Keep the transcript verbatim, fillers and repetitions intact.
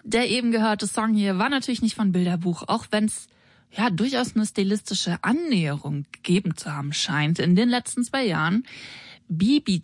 Der eben gehörte Song hier war natürlich nicht von Bilderbuch, auch wenn es ja durchaus eine stilistische Annäherung gegeben zu haben scheint in den letzten zwei Jahren. Bibi